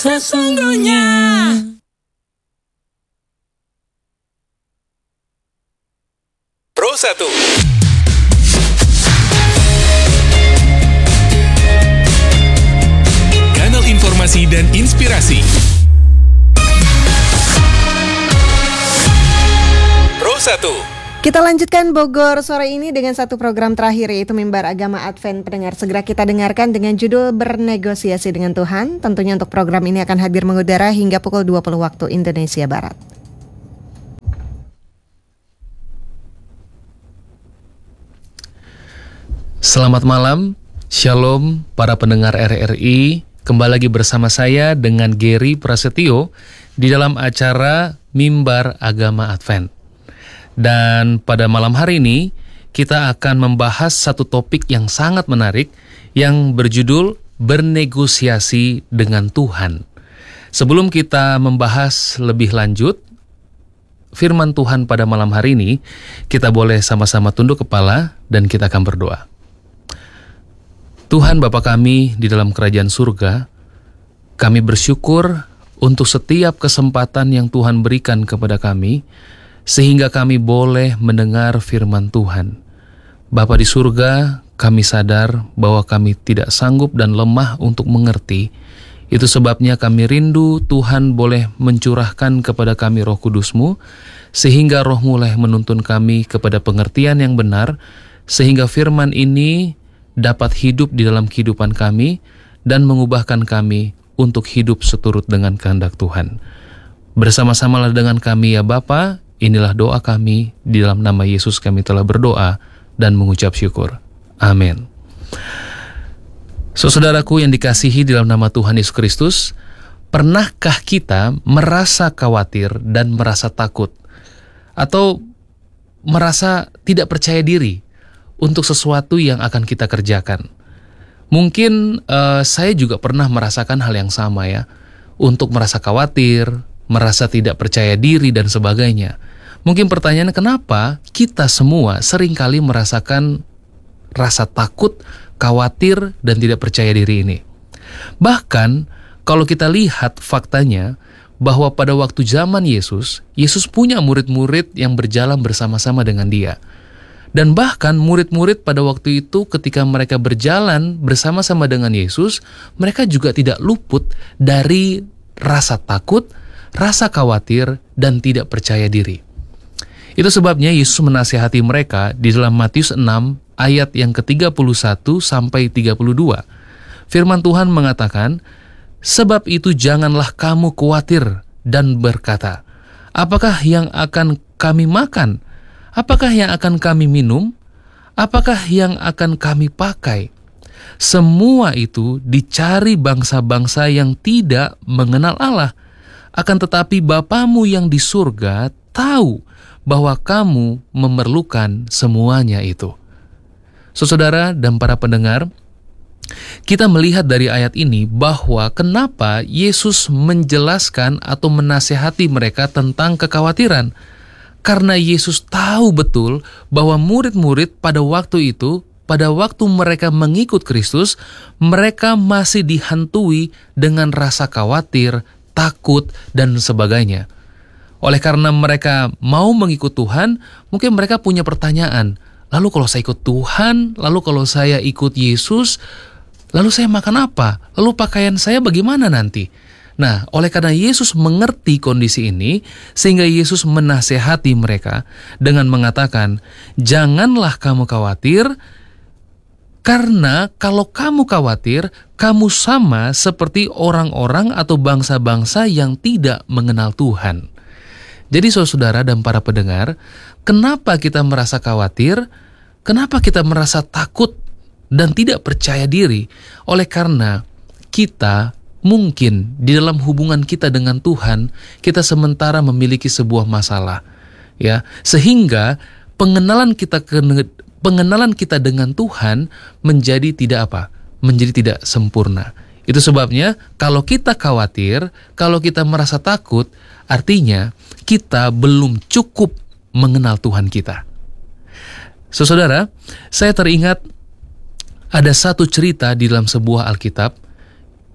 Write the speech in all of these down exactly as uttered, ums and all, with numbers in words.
sesungguhnya. Pro satu. Kanal informasi dan inspirasi. Pro satu. Kita lanjutkan Bogor sore ini dengan satu program terakhir, yaitu Mimbar Agama Advent. Pendengar, segera kita dengarkan dengan judul Bernegosiasi dengan Tuhan. Tentunya untuk program ini akan hadir mengudara hingga pukul dua puluh waktu Indonesia Barat. Selamat malam, Shalom para pendengar R R I. Kembali lagi bersama saya dengan Gary Prasetyo di dalam acara Mimbar Agama Advent. Dan pada malam hari ini kita akan membahas satu topik yang sangat menarik yang berjudul Bernegosiasi dengan Tuhan. Sebelum kita membahas lebih lanjut firman Tuhan pada malam hari ini, kita boleh sama-sama tunduk kepala dan kita akan berdoa. Tuhan Bapa kami di dalam kerajaan surga, kami bersyukur untuk setiap kesempatan yang Tuhan berikan kepada kami, sehingga kami boleh mendengar firman Tuhan. Bapa di surga, kami sadar bahwa kami tidak sanggup dan lemah untuk mengerti. Itu sebabnya kami rindu Tuhan boleh mencurahkan kepada kami Roh Kudus-Mu, sehingga Roh-Mu boleh menuntun kami kepada pengertian yang benar, sehingga firman ini dapat hidup di dalam kehidupan kami dan mengubahkan kami untuk hidup seturut dengan kehendak Tuhan. Bersama-samalah dengan kami ya Bapa. Inilah doa kami, di dalam nama Yesus kami telah berdoa dan mengucap syukur. Amin. Saudaraku yang dikasihi di dalam nama Tuhan Yesus Kristus, pernahkah kita merasa khawatir dan merasa takut? Atau merasa tidak percaya diri untuk sesuatu yang akan kita kerjakan? Mungkin uh, saya juga pernah merasakan hal yang sama ya, untuk merasa khawatir, merasa tidak percaya diri dan sebagainya. Mungkin pertanyaannya, kenapa kita semua seringkali merasakan rasa takut, khawatir, dan tidak percaya diri ini? Bahkan kalau kita lihat faktanya bahwa pada waktu zaman Yesus, Yesus punya murid-murid yang berjalan bersama-sama dengan dia. Dan bahkan murid-murid pada waktu itu ketika mereka berjalan bersama-sama dengan Yesus, mereka juga tidak luput dari rasa takut, rasa khawatir, dan tidak percaya diri. Itu sebabnya Yesus menasihati mereka di dalam Matius enam ayat yang ke tiga puluh satu sampai tiga puluh dua. Firman Tuhan mengatakan, "Sebab itu janganlah kamu khawatir dan berkata, apakah yang akan kami makan? Apakah yang akan kami minum? Apakah yang akan kami pakai? Semua itu dicari bangsa-bangsa yang tidak mengenal Allah. Akan tetapi Bapamu yang di surga tahu bahwa kamu memerlukan semuanya itu." Saudara dan para pendengar, kita melihat dari ayat ini bahwa kenapa Yesus menjelaskan atau menasihati mereka tentang kekhawatiran. Karena Yesus tahu betul bahwa murid-murid pada waktu itu, pada waktu mereka mengikut Kristus, mereka masih dihantui dengan rasa khawatir, takut, dan sebagainya. Oleh karena mereka mau mengikut Tuhan, mungkin mereka punya pertanyaan, lalu kalau saya ikut Tuhan, lalu kalau saya ikut Yesus, lalu saya makan apa? Lalu pakaian saya bagaimana nanti? Nah, oleh karena Yesus mengerti kondisi ini, sehingga Yesus menasehati mereka dengan mengatakan, janganlah kamu khawatir, karena kalau kamu khawatir, kamu sama seperti orang-orang atau bangsa-bangsa yang tidak mengenal Tuhan. Jadi saudara dan para pendengar, kenapa kita merasa khawatir? Kenapa kita merasa takut dan tidak percaya diri? Oleh karena kita mungkin di dalam hubungan kita dengan Tuhan, kita sementara memiliki sebuah masalah, ya, sehingga pengenalan kita ke, pengenalan kita dengan Tuhan menjadi tidak apa? Menjadi tidak sempurna. Itu sebabnya kalau kita khawatir, kalau kita merasa takut, artinya kita belum cukup mengenal Tuhan kita. Saudara, saya teringat ada satu cerita di dalam sebuah Alkitab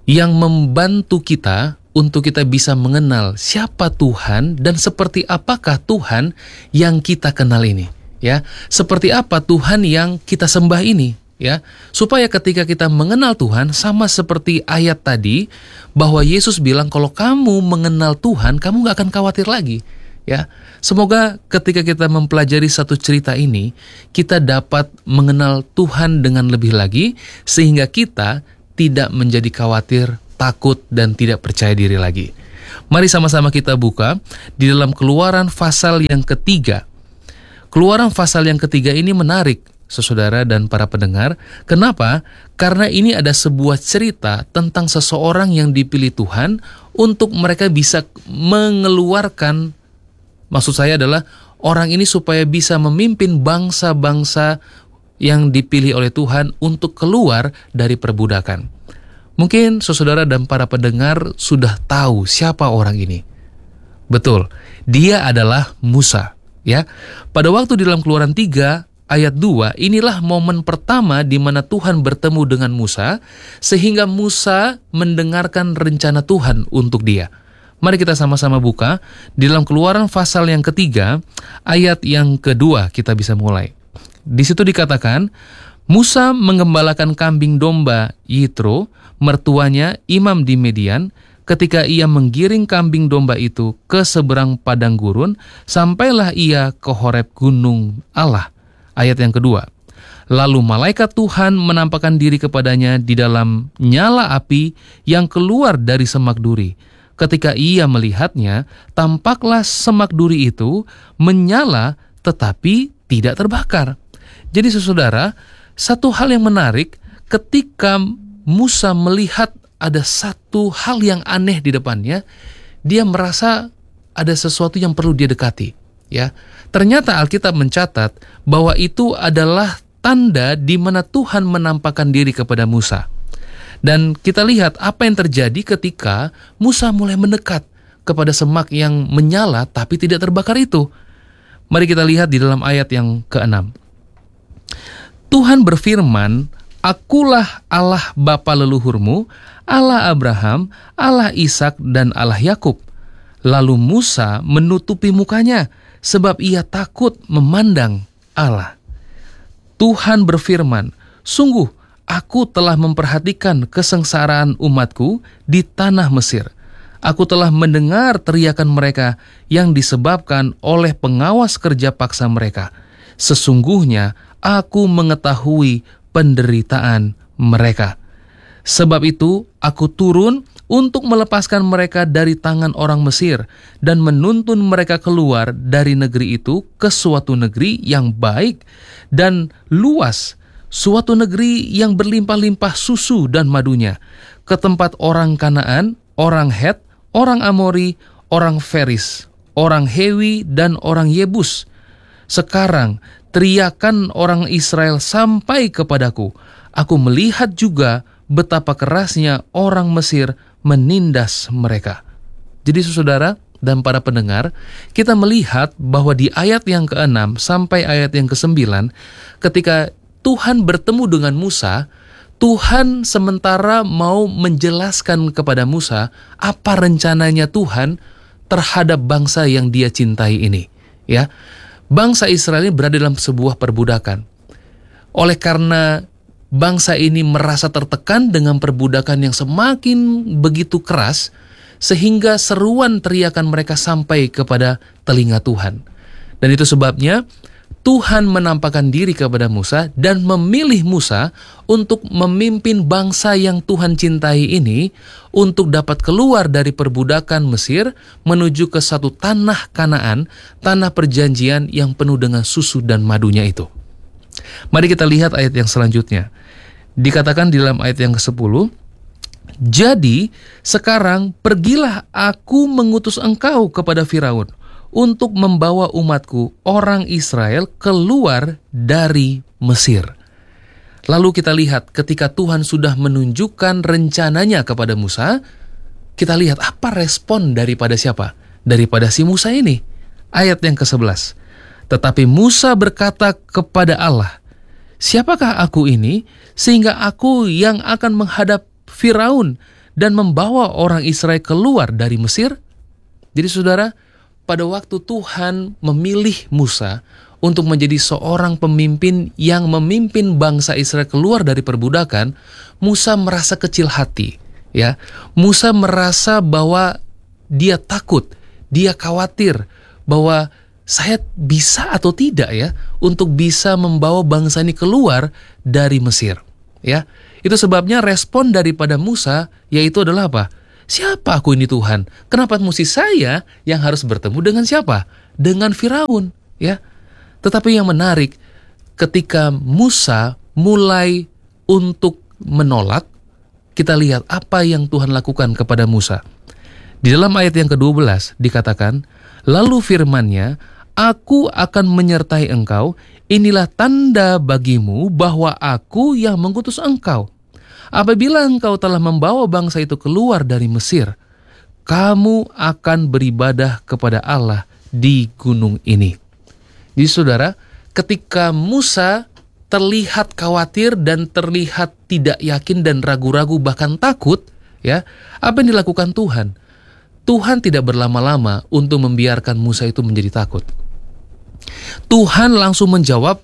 yang membantu kita untuk kita bisa mengenal siapa Tuhan dan seperti apakah Tuhan yang kita kenal ini, ya. Seperti apa Tuhan yang kita sembah ini, ya. Supaya ketika kita mengenal Tuhan, sama seperti ayat tadi, bahwa Yesus bilang kalau kamu mengenal Tuhan, kamu gak akan khawatir lagi, ya. Semoga ketika kita mempelajari satu cerita ini, kita dapat mengenal Tuhan dengan lebih lagi, sehingga kita tidak menjadi khawatir, takut, dan tidak percaya diri lagi. Mari sama-sama kita buka di dalam Keluaran pasal yang ketiga. Keluaran pasal yang ketiga ini menarik, saudara dan para pendengar. Kenapa? Karena ini ada sebuah cerita tentang seseorang yang dipilih Tuhan untuk mereka bisa mengeluarkan, maksud saya adalah orang ini supaya bisa memimpin bangsa-bangsa yang dipilih oleh Tuhan untuk keluar dari perbudakan. Mungkin saudara dan para pendengar sudah tahu siapa orang ini. Betul, dia adalah Musa, ya. Pada waktu di dalam Keluaran tiga ayat dua, inilah momen pertama di mana Tuhan bertemu dengan Musa sehingga Musa mendengarkan rencana Tuhan untuk dia. Mari kita sama-sama buka di dalam Keluaran pasal yang ketiga ayat yang kedua, kita bisa mulai. Di situ dikatakan, Musa menggembalakan kambing domba Yitro, mertuanya imam di Median, ketika ia menggiring kambing domba itu ke seberang padang gurun, sampailah ia ke Horeb gunung Allah. Ayat yang kedua, lalu malaikat Tuhan menampakkan diri kepadanya di dalam nyala api yang keluar dari semak duri. Ketika ia melihatnya, tampaklah semak duri itu menyala tetapi tidak terbakar. Jadi saudara, satu hal yang menarik ketika Musa melihat ada satu hal yang aneh di depannya, dia merasa ada sesuatu yang perlu dia dekati, ya. Ternyata Alkitab mencatat bahwa itu adalah tanda di mana Tuhan menampakkan diri kepada Musa. Dan kita lihat apa yang terjadi ketika Musa mulai mendekat kepada semak yang menyala tapi tidak terbakar itu. Mari kita lihat di dalam ayat yang keenam. Tuhan berfirman, Akulah Allah bapa leluhurmu, Allah Abraham, Allah Ishak dan Allah Yakub. Lalu Musa menutupi mukanya, sebab ia takut memandang Allah. Tuhan berfirman, sungguh aku telah memperhatikan kesengsaraan umatku di tanah Mesir. Aku telah mendengar teriakan mereka yang disebabkan oleh pengawas kerja paksa mereka. Sesungguhnya aku mengetahui penderitaan mereka. Sebab itu aku turun untuk melepaskan mereka dari tangan orang Mesir dan menuntun mereka keluar dari negeri itu ke suatu negeri yang baik dan luas, suatu negeri yang berlimpah-limpah susu dan madunya, ke tempat orang Kanaan, orang Het, orang Amori, orang Feris, orang Hewi, dan orang Yebus. Sekarang teriakan orang Israel sampai kepadaku. Aku melihat juga betapa kerasnya orang Mesir menindas mereka. Jadi saudara dan para pendengar, kita melihat bahwa di ayat yang keenam sampai ayat yang kesembilan, ketika Tuhan bertemu dengan Musa, Tuhan sementara mau menjelaskan kepada Musa apa rencananya Tuhan terhadap bangsa yang dia cintai ini. Ya, bangsa Israel ini berada dalam sebuah perbudakan. Oleh karena bangsa ini merasa tertekan dengan perbudakan yang semakin begitu keras, sehingga seruan teriakan mereka sampai kepada telinga Tuhan. Dan itu sebabnya Tuhan menampakkan diri kepada Musa dan memilih Musa untuk memimpin bangsa yang Tuhan cintai ini untuk dapat keluar dari perbudakan Mesir menuju ke satu tanah Kanaan, tanah perjanjian yang penuh dengan susu dan madunya itu. Mari kita lihat ayat yang selanjutnya. Dikatakan di dalam ayat yang kesepuluh, jadi sekarang pergilah aku mengutus engkau kepada Firaun untuk membawa umatku orang Israel keluar dari Mesir. Lalu kita lihat ketika Tuhan sudah menunjukkan rencananya kepada Musa, kita lihat apa respon daripada siapa? Daripada si Musa ini. Ayat yang kesebelas. Tetapi Musa berkata kepada Allah, siapakah aku ini sehingga aku yang akan menghadap Firaun dan membawa orang Israel keluar dari Mesir? Jadi saudara, pada waktu Tuhan memilih Musa untuk menjadi seorang pemimpin yang memimpin bangsa Israel keluar dari perbudakan, Musa merasa kecil hati, ya. Musa merasa bahwa dia takut, dia khawatir bahwa saya bisa atau tidak ya untuk bisa membawa bangsa ini keluar dari Mesir, ya. Itu sebabnya respon daripada Musa yaitu adalah apa? Siapa aku ini Tuhan? Kenapa mesti saya yang harus bertemu dengan siapa? Dengan Firaun, ya. Tetapi yang menarik, ketika Musa mulai untuk menolak, kita lihat apa yang Tuhan lakukan kepada Musa. Di dalam ayat yang kedua belas dikatakan, lalu firman-Nya, aku akan menyertai engkau, inilah tanda bagimu bahwa aku yang mengutus engkau. Apabila engkau telah membawa bangsa itu keluar dari Mesir, kamu akan beribadah kepada Allah di gunung ini. Jadi saudara, ketika Musa terlihat khawatir dan terlihat tidak yakin dan ragu-ragu bahkan takut, ya, apa yang dilakukan Tuhan? Tuhan tidak berlama-lama untuk membiarkan Musa itu menjadi takut. Tuhan langsung menjawab,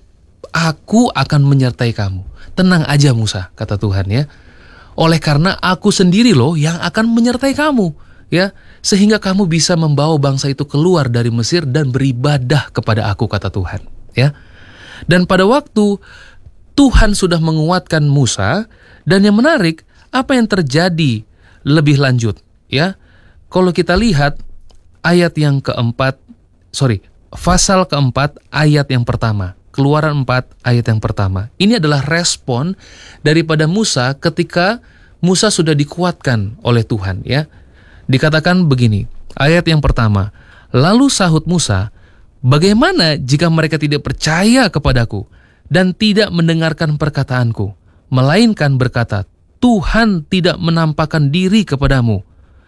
aku akan menyertai kamu. Tenang aja Musa, kata Tuhan, ya. Oleh karena aku sendiri loh yang akan menyertai kamu, ya. Sehingga kamu bisa membawa bangsa itu keluar dari Mesir dan beribadah kepada aku, kata Tuhan, ya. Dan pada waktu Tuhan sudah menguatkan Musa, dan yang menarik, apa yang terjadi lebih lanjut, ya. Kalau kita lihat ayat yang keempat, sorry, pasal keempat ayat yang pertama. Keluaran empat ayat yang pertama. Ini adalah respon daripada Musa ketika Musa sudah dikuatkan oleh Tuhan, ya. Dikatakan begini, ayat yang pertama. Lalu sahut Musa, bagaimana jika mereka tidak percaya kepadaku dan tidak mendengarkan perkataanku, melainkan berkata, Tuhan tidak menampakkan diri kepadamu.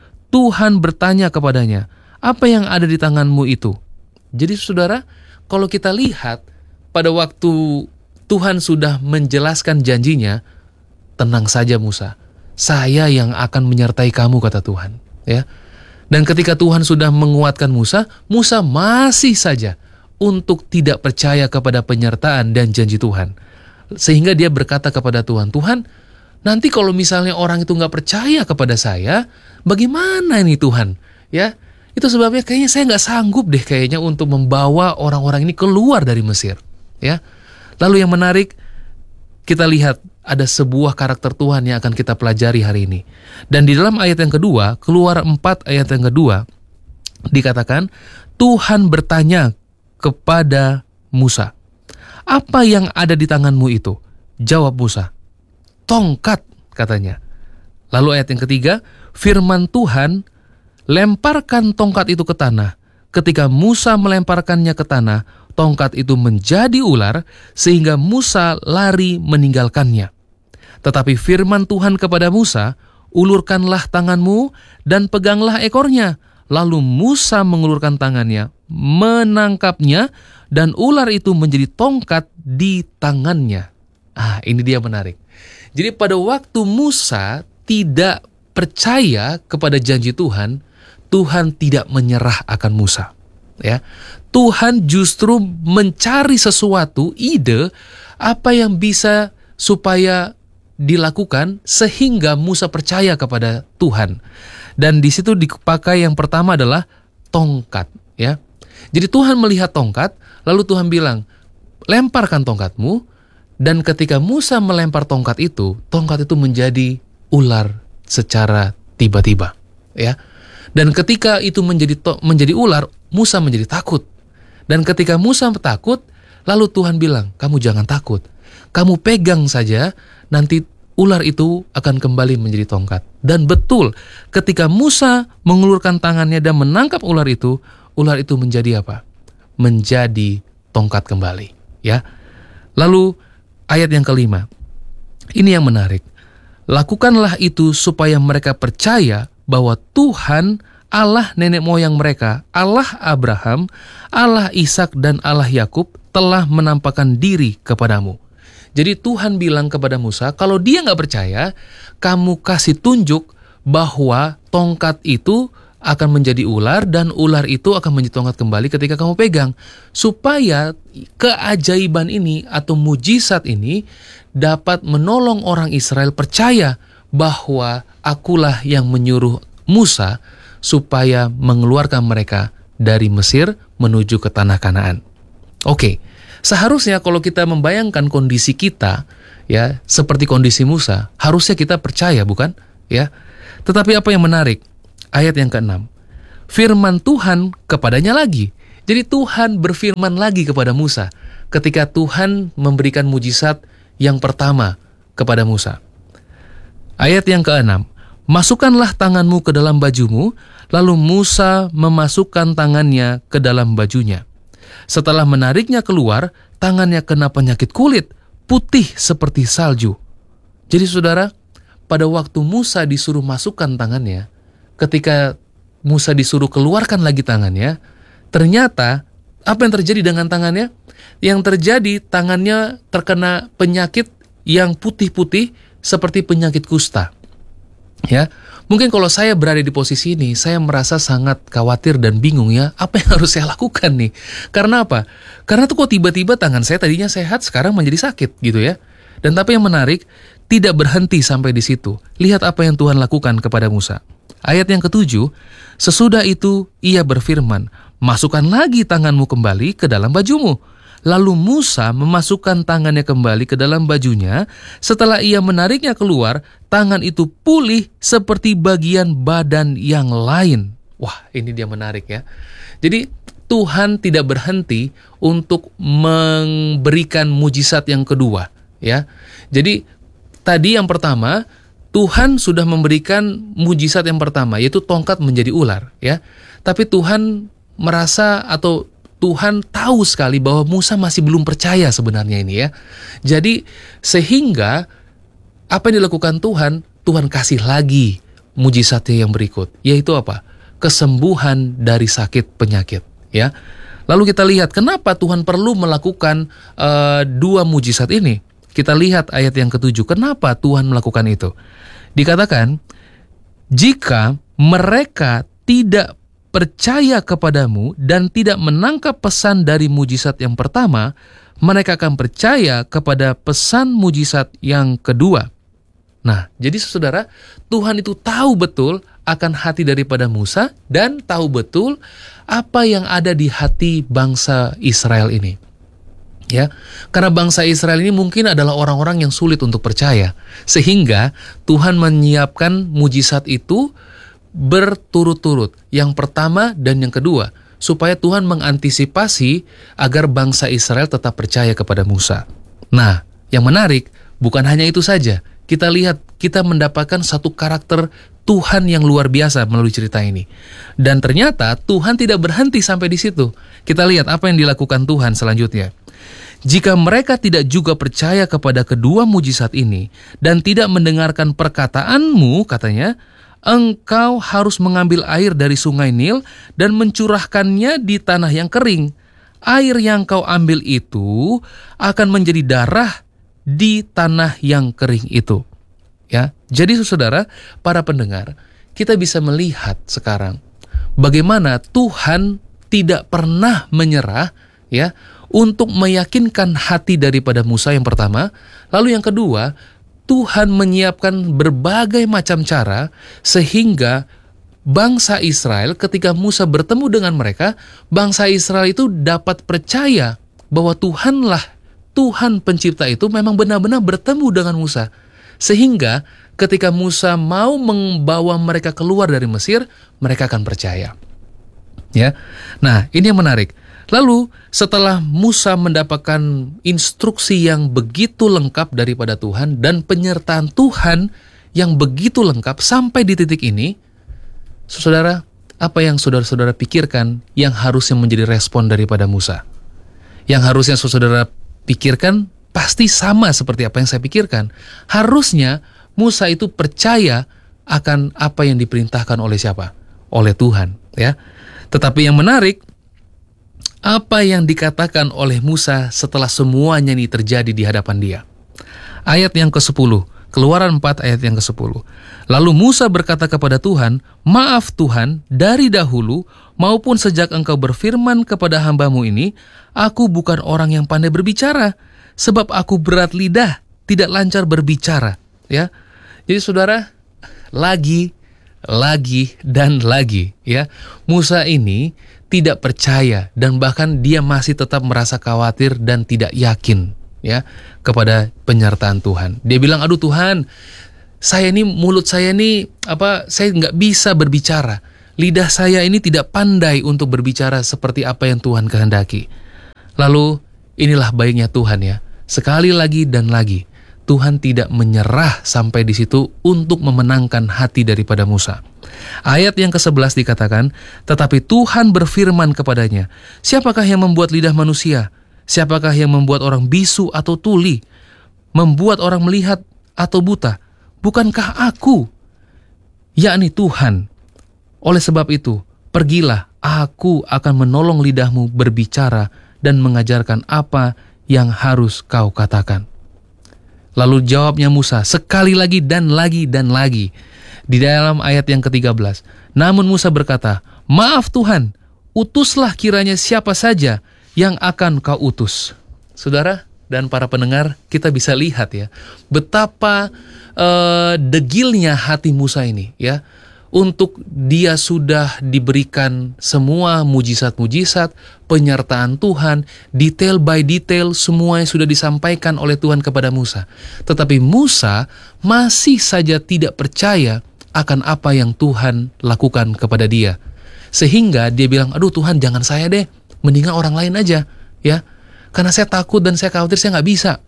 Tuhan bertanya kepadanya, apa yang ada di tanganmu itu? Jadi saudara, kalau kita lihat pada waktu Tuhan sudah menjelaskan janjinya, tenang saja Musa, saya yang akan menyertai kamu, kata Tuhan, ya. Dan ketika Tuhan sudah menguatkan Musa, Musa masih saja untuk tidak percaya kepada penyertaan dan janji Tuhan. Sehingga dia berkata kepada Tuhan, Tuhan, nanti kalau misalnya orang itu nggak percaya kepada saya, bagaimana ini Tuhan? Ya, itu sebabnya kayaknya saya nggak sanggup deh kayaknya untuk membawa orang-orang ini keluar dari Mesir. Ya, lalu yang menarik, kita lihat ada sebuah karakter Tuhan yang akan kita pelajari hari ini. Dan di dalam ayat yang kedua, Keluaran empat ayat yang kedua, dikatakan, Tuhan bertanya kepada Musa, apa yang ada di tanganmu itu? Jawab Musa, tongkat, katanya. Lalu ayat yang ketiga, firman Tuhan, lemparkan tongkat itu ke tanah. Ketika Musa melemparkannya ke tanah, tongkat itu menjadi ular, sehingga Musa lari meninggalkannya. Tetapi firman Tuhan kepada Musa, ulurkanlah tanganmu dan peganglah ekornya. Lalu Musa mengulurkan tangannya, menangkapnya, dan ular itu menjadi tongkat di tangannya. Ah, ini dia menarik. Jadi pada waktu Musa tidak percaya kepada janji Tuhan, Tuhan tidak menyerah akan Musa. Ya, Tuhan justru mencari sesuatu, ide, apa yang bisa supaya dilakukan sehingga Musa percaya kepada Tuhan. Dan di situ dipakai yang pertama adalah tongkat, ya. Jadi Tuhan melihat tongkat, lalu Tuhan bilang, lemparkan tongkatmu, dan ketika Musa melempar tongkat itu, tongkat itu menjadi ular secara tiba-tiba, ya. Dan ketika itu menjadi to- menjadi ular, Musa menjadi takut. Dan ketika Musa takut, lalu Tuhan bilang, kamu jangan takut. Kamu pegang saja, nanti ular itu akan kembali menjadi tongkat. Dan betul, ketika Musa mengulurkan tangannya dan menangkap ular itu, ular itu menjadi apa? Menjadi tongkat kembali. Ya. Lalu ayat yang kelima, ini yang menarik. Lakukanlah itu supaya mereka percaya bahwa Tuhan Allah nenek moyang mereka, Allah Abraham, Allah Ishak dan Allah Yakub telah menampakkan diri kepadamu. Jadi Tuhan bilang kepada Musa, kalau dia nggak percaya, kamu kasih tunjuk bahwa tongkat itu akan menjadi ular dan ular itu akan menjadi tongkat kembali ketika kamu pegang. Supaya keajaiban ini atau mujizat ini dapat menolong orang Israel percaya bahwa akulah yang menyuruh Musa supaya mengeluarkan mereka dari Mesir menuju ke tanah Kanaan. Oke, seharusnya kalau kita membayangkan kondisi kita, ya, seperti kondisi Musa, harusnya kita percaya, bukan? Ya. Tetapi apa yang menarik? Ayat yang keenam. Firman Tuhan kepadanya lagi. Jadi Tuhan berfirman lagi kepada Musa ketika Tuhan memberikan mujizat yang pertama kepada Musa. Ayat yang keenam. Masukkanlah tanganmu ke dalam bajumu, lalu Musa memasukkan tangannya ke dalam bajunya. Setelah menariknya keluar, tangannya kena penyakit kulit, putih seperti salju. Jadi saudara, pada waktu Musa disuruh masukkan tangannya, ketika Musa disuruh keluarkan lagi tangannya, ternyata apa yang terjadi dengan tangannya? Yang terjadi, tangannya terkena penyakit yang putih-putih seperti penyakit kusta. Ya, mungkin kalau saya berada di posisi ini, saya merasa sangat khawatir dan bingung ya, apa yang harus saya lakukan nih? Karena apa? Karena tuh kok tiba-tiba tangan saya tadinya sehat, sekarang menjadi sakit gitu ya. Dan tapi yang menarik, tidak berhenti sampai di situ. Lihat apa yang Tuhan lakukan kepada Musa. Ayat yang ketujuh, sesudah itu ia berfirman, masukkan lagi tanganmu kembali ke dalam bajumu. Lalu Musa memasukkan tangannya kembali ke dalam bajunya. Setelah ia menariknya keluar, tangan itu pulih seperti bagian badan yang lain. Wah, ini dia menarik ya. Jadi Tuhan tidak berhenti untuk memberikan mujizat yang kedua, ya. Jadi tadi yang pertama, Tuhan sudah memberikan mujizat yang pertama, yaitu tongkat menjadi ular, ya. Tapi Tuhan merasa atau Tuhan tahu sekali bahwa Musa masih belum percaya sebenarnya ini ya. Jadi sehingga apa yang dilakukan Tuhan, Tuhan kasih lagi mujizatnya yang berikut, yaitu apa? Kesembuhan dari sakit penyakit, ya. Lalu kita lihat kenapa Tuhan perlu melakukan uh, dua mujizat ini. Kita lihat ayat yang ketujuh, kenapa Tuhan melakukan itu? Dikatakan, jika mereka tidak percaya kepadamu dan tidak menangkap pesan dari mujizat yang pertama, mereka akan percaya kepada pesan mujizat yang kedua. Nah, jadi saudara, Tuhan itu tahu betul akan hati daripada Musa dan tahu betul apa yang ada di hati bangsa Israel ini. Ya, karena bangsa Israel ini mungkin adalah orang-orang yang sulit untuk percaya, sehingga Tuhan menyiapkan mujizat itu berturut-turut, yang pertama dan yang kedua, supaya Tuhan mengantisipasi agar bangsa Israel tetap percaya kepada Musa. Nah, yang menarik bukan hanya itu saja. Kita lihat, kita mendapatkan satu karakter Tuhan yang luar biasa melalui cerita ini. Dan ternyata Tuhan tidak berhenti sampai di situ. Kita lihat apa yang dilakukan Tuhan selanjutnya. Jika mereka tidak juga percaya kepada kedua mujizat ini dan tidak mendengarkan perkataanmu, katanya, engkau harus mengambil air dari sungai Nil dan mencurahkannya di tanah yang kering. Air yang kau ambil itu akan menjadi darah di tanah yang kering itu. Ya, jadi saudara, para pendengar, kita bisa melihat sekarang bagaimana Tuhan tidak pernah menyerah, ya, untuk meyakinkan hati daripada Musa yang pertama. Lalu yang kedua, Tuhan menyiapkan berbagai macam cara sehingga bangsa Israel ketika Musa bertemu dengan mereka, bangsa Israel itu dapat percaya bahwa Tuhanlah, Tuhan pencipta itu memang benar-benar bertemu dengan Musa. Sehingga ketika Musa mau membawa mereka keluar dari Mesir, mereka akan percaya. Ya. Nah, ini yang menarik. Lalu setelah Musa mendapatkan instruksi yang begitu lengkap daripada Tuhan dan penyertaan Tuhan yang begitu lengkap sampai di titik ini, saudara, apa yang saudara-saudara pikirkan yang harusnya menjadi respon daripada Musa? Yang harusnya saudara pikirkan pasti sama seperti apa yang saya pikirkan. Harusnya Musa itu percaya akan apa yang diperintahkan oleh siapa? Oleh Tuhan, ya. Tetapi yang menarik, apa yang dikatakan oleh Musa setelah semuanya ini terjadi di hadapan dia. Ayat yang kesepuluh, Keluaran empat ayat yang kesepuluh. Lalu Musa berkata kepada Tuhan, "Maaf Tuhan, dari dahulu maupun sejak engkau berfirman kepada hambamu ini, aku bukan orang yang pandai berbicara, sebab aku berat lidah, tidak lancar berbicara." Ya. Jadi saudara, lagi, lagi, dan lagi, ya, Musa ini tidak percaya dan bahkan dia masih tetap merasa khawatir dan tidak yakin, ya, kepada penyertaan Tuhan. Dia bilang, "Aduh Tuhan, saya ini mulut saya ini apa? Saya nggak bisa berbicara. Lidah saya ini tidak pandai untuk berbicara seperti apa yang Tuhan kehendaki." Lalu inilah baiknya Tuhan, ya. Sekali lagi dan lagi Tuhan tidak menyerah sampai di situ untuk memenangkan hati daripada Musa. Ayat yang kesebelas dikatakan, "Tetapi Tuhan berfirman kepadanya, siapakah yang membuat lidah manusia? Siapakah yang membuat orang bisu atau tuli? Membuat orang melihat atau buta? Bukankah aku, yakni Tuhan? Oleh sebab itu, pergilah, aku akan menolong lidahmu berbicara dan mengajarkan apa yang harus kau katakan." Lalu jawabnya Musa sekali lagi dan lagi dan lagi. Di dalam ayat yang ketiga belas. Namun Musa berkata, "Maaf Tuhan, utuslah kiranya siapa saja yang akan kau utus." Saudara dan para pendengar, kita bisa lihat, ya, betapa uh, degilnya hati Musa ini, ya. Untuk dia sudah diberikan semua mujizat-mujizat, penyertaan Tuhan, detail by detail, semua yang sudah disampaikan oleh Tuhan kepada Musa. Tetapi Musa masih saja tidak percaya akan apa yang Tuhan lakukan kepada dia. Sehingga dia bilang, "Aduh Tuhan, jangan saya deh, mendingan orang lain aja, ya. Karena saya takut dan saya khawatir saya nggak bisa."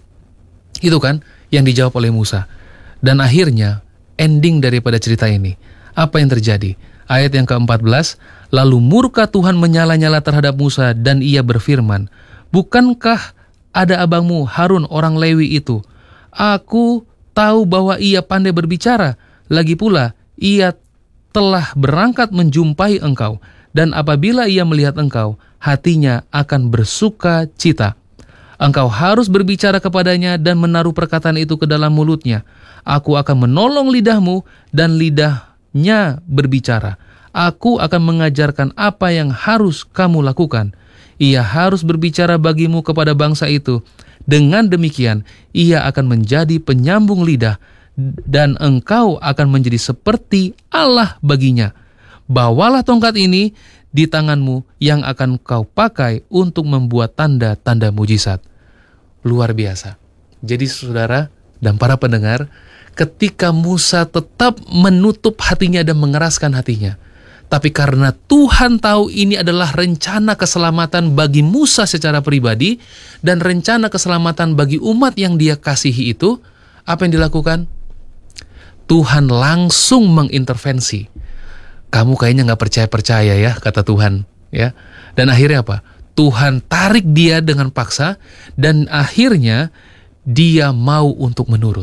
Itu kan yang dijawab oleh Musa. Dan akhirnya ending daripada cerita ini, apa yang terjadi? Ayat yang keempat belas, lalu murka Tuhan menyala-nyala terhadap Musa dan ia berfirman, "Bukankah ada abangmu Harun orang Lewi itu? Aku tahu bahwa ia pandai berbicara, lagi pula ia telah berangkat menjumpai engkau, dan apabila ia melihat engkau, hatinya akan bersuka cita. Engkau harus berbicara kepadanya dan menaruh perkataan itu ke dalam mulutnya. Aku akan menolong lidahmu dan lidah nya berbicara. Aku akan mengajarkan apa yang harus kamu lakukan. Ia harus berbicara bagimu kepada bangsa itu. Dengan demikian, ia akan menjadi penyambung lidah, dan engkau akan menjadi seperti Allah baginya. Bawalah tongkat ini di tanganmu yang akan kau pakai untuk membuat tanda-tanda mujizat." Luar biasa. Jadi saudara dan para pendengar, ketika Musa tetap menutup hatinya dan mengeraskan hatinya, tapi karena Tuhan tahu ini adalah rencana keselamatan bagi Musa secara pribadi dan rencana keselamatan bagi umat yang dia kasihi itu, apa yang dilakukan? Tuhan langsung mengintervensi. "Kamu kayaknya gak percaya-percaya ya," kata Tuhan, ya. Dan akhirnya apa? Tuhan tarik dia dengan paksa dan akhirnya dia mau untuk menurut.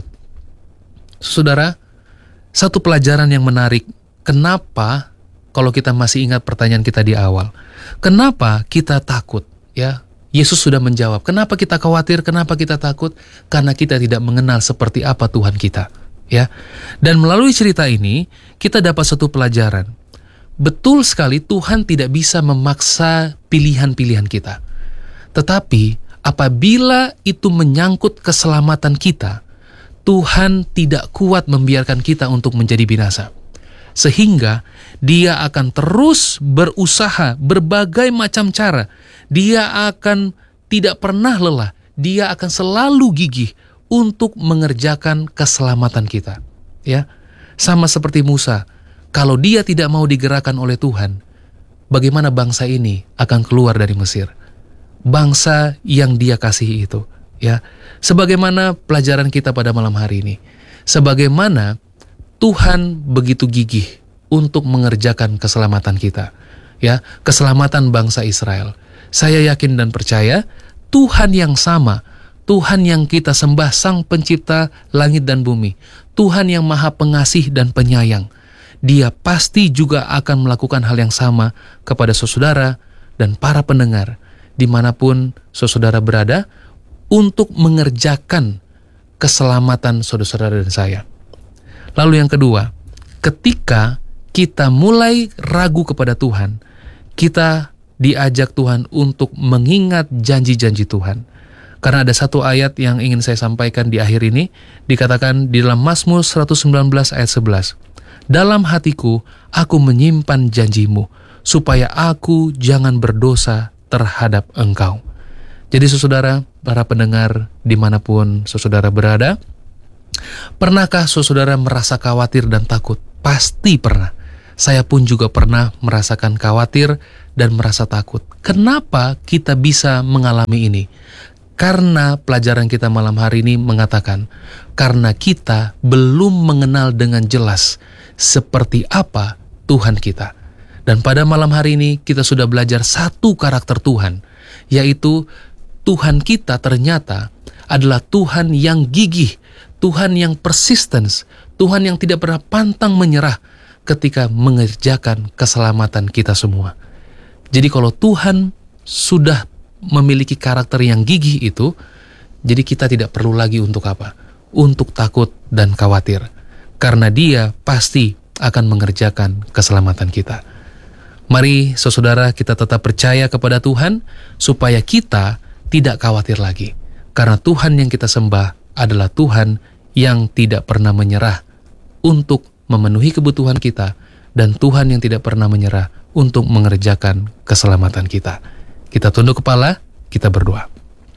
Saudara, satu pelajaran yang menarik, kenapa kalau kita masih ingat pertanyaan kita di awal, kenapa kita takut, ya? Yesus sudah menjawab, kenapa kita khawatir, kenapa kita takut? Karena kita tidak mengenal seperti apa Tuhan kita, ya. Dan melalui cerita ini, kita dapat satu pelajaran. Betul sekali Tuhan tidak bisa memaksa pilihan-pilihan kita. Tetapi apabila itu menyangkut keselamatan kita, Tuhan tidak kuat membiarkan kita untuk menjadi binasa. Sehingga Dia akan terus berusaha berbagai macam cara. Dia akan tidak pernah lelah. Dia akan selalu gigih untuk mengerjakan keselamatan kita. Ya, sama seperti Musa. Kalau dia tidak mau digerakkan oleh Tuhan, bagaimana bangsa ini akan keluar dari Mesir? Bangsa yang Dia kasihi itu. Ya, sebagaimana pelajaran kita pada malam hari ini, sebagaimana Tuhan begitu gigih untuk mengerjakan keselamatan kita, ya, keselamatan bangsa Israel. Saya yakin dan percaya Tuhan yang sama, Tuhan yang kita sembah, Sang Pencipta langit dan bumi, Tuhan yang Maha Pengasih dan Penyayang, Dia pasti juga akan melakukan hal yang sama kepada saudara dan para pendengar dimanapun saudara berada, untuk mengerjakan keselamatan saudara-saudara dan saya. Lalu yang kedua, ketika kita mulai ragu kepada Tuhan, kita diajak Tuhan untuk mengingat janji-janji Tuhan. Karena ada satu ayat yang ingin saya sampaikan di akhir ini, dikatakan di dalam Mazmur seratus sembilan belas ayat sebelas. Dalam hatiku, aku menyimpan janjimu, supaya aku jangan berdosa terhadap engkau. Jadi saudara, para pendengar dimanapun saudara berada, pernahkah saudara merasa khawatir dan takut? Pasti pernah. Saya pun juga pernah merasakan khawatir dan merasa takut. Kenapa kita bisa mengalami ini? Karena pelajaran kita malam hari ini mengatakan, karena kita belum mengenal dengan jelas seperti apa Tuhan kita. Dan pada malam hari ini kita sudah belajar satu karakter Tuhan, yaitu Tuhan kita ternyata adalah Tuhan yang gigih, Tuhan yang persistence, Tuhan yang tidak pernah pantang menyerah ketika mengerjakan keselamatan kita semua. Jadi kalau Tuhan sudah memiliki karakter yang gigih itu, jadi kita tidak perlu lagi untuk apa? Untuk takut dan khawatir. Karena Dia pasti akan mengerjakan keselamatan kita. Mari saudara kita tetap percaya kepada Tuhan supaya kita tidak khawatir lagi. Karena Tuhan yang kita sembah adalah Tuhan yang tidak pernah menyerah untuk memenuhi kebutuhan kita, dan Tuhan yang tidak pernah menyerah untuk mengerjakan keselamatan kita. Kita tunduk kepala, kita berdoa.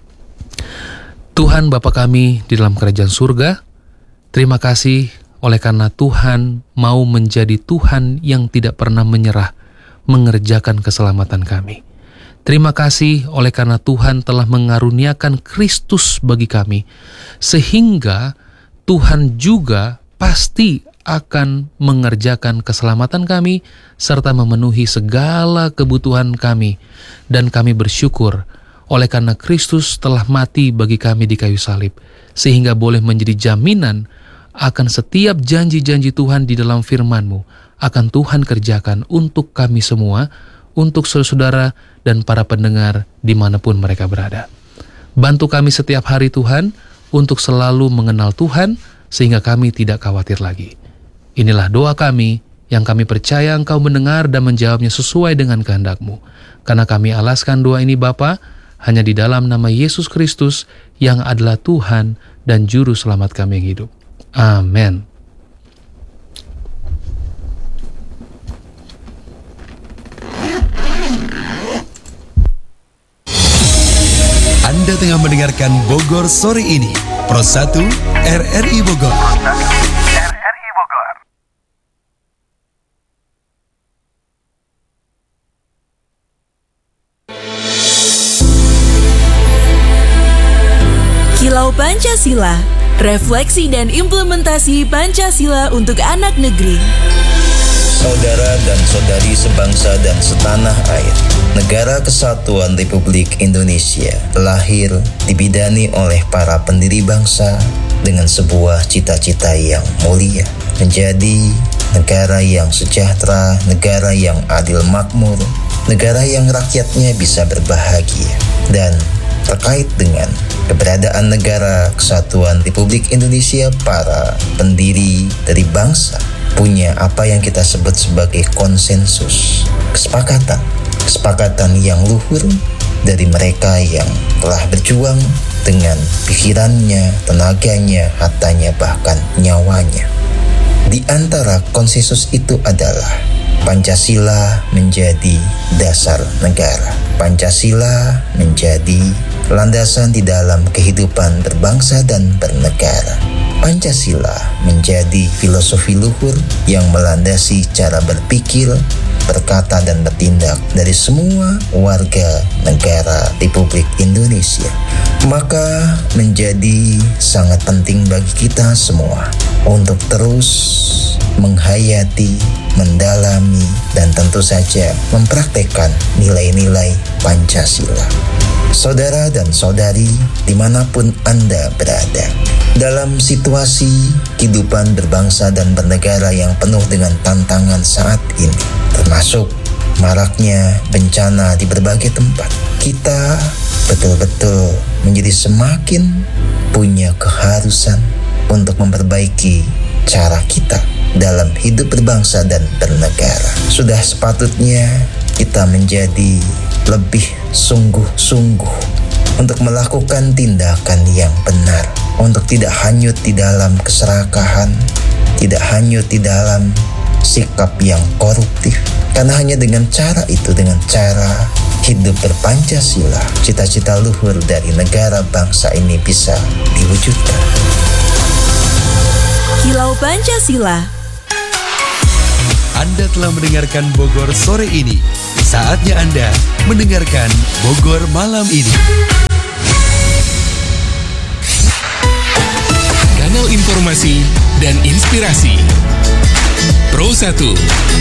Tuhan Bapa kami di dalam kerajaan surga, terima kasih oleh karena Tuhan mau menjadi Tuhan yang tidak pernah menyerah mengerjakan keselamatan kami. Terima kasih oleh karena Tuhan telah mengaruniakan Kristus bagi kami, sehingga Tuhan juga pasti akan mengerjakan keselamatan kami serta memenuhi segala kebutuhan kami. Dan kami bersyukur oleh karena Kristus telah mati bagi kami di kayu salib, sehingga boleh menjadi jaminan akan setiap janji-janji Tuhan di dalam firman-Mu akan Tuhan kerjakan untuk kami semua, untuk saudara-saudara dan para pendengar dimanapun mereka berada. Bantu kami setiap hari Tuhan untuk selalu mengenal Tuhan sehingga kami tidak khawatir lagi. Inilah doa kami yang kami percaya Engkau mendengar dan menjawabnya sesuai dengan kehendak-Mu. Karena kami alaskan doa ini Bapa hanya di dalam nama Yesus Kristus yang adalah Tuhan dan Juru Selamat kami yang hidup. Amin. Anda tengah mendengarkan Bogor Sore ini, Pro satu R R I Bogor. Kilau Pancasila, refleksi dan implementasi Pancasila untuk anak negeri. Saudara dan saudari sebangsa dan setanah air, Negara Kesatuan Republik Indonesia lahir dibidani oleh para pendiri bangsa dengan sebuah cita-cita yang mulia, menjadi negara yang sejahtera, negara yang adil makmur, negara yang rakyatnya bisa berbahagia. Dan terkait dengan keberadaan Negara Kesatuan Republik Indonesia, para pendiri dari bangsa punya apa yang kita sebut sebagai konsensus, kesepakatan, kesepakatan yang luhur dari mereka yang telah berjuang dengan pikirannya, tenaganya, hartanya, bahkan nyawanya. Di antara konsensus itu adalah Pancasila menjadi dasar negara. Pancasila menjadi landasan di dalam kehidupan berbangsa dan bernegara. Pancasila menjadi filosofi luhur yang melandasi cara berpikir, berkata dan bertindak dari semua warga negara Republik Indonesia. Maka menjadi sangat penting bagi kita semua untuk terus menghayati, mendalami, dan tentu saja mempraktekkan nilai-nilai Pancasila. Saudara dan saudari dimanapun Anda berada, dalam situasi kehidupan berbangsa dan bernegara yang penuh dengan tantangan saat ini, termasuk maraknya bencana di berbagai tempat, kita betul-betul menjadi semakin punya keharusan untuk memperbaiki cara kita dalam hidup berbangsa dan bernegara. Sudah sepatutnya kita menjadi lebih sungguh-sungguh untuk melakukan tindakan yang benar, untuk tidak hanyut di dalam keserakahan, tidak hanyut di dalam sikap yang koruptif. Karena hanya dengan cara itu, dengan cara hidup berpancasila, cita-cita luhur dari negara bangsa ini bisa diwujudkan. Kilau Pancasila. Anda telah mendengarkan Bogor sore ini. Saatnya Anda mendengarkan Bogor malam ini. Kanal informasi dan inspirasi. Pro satu.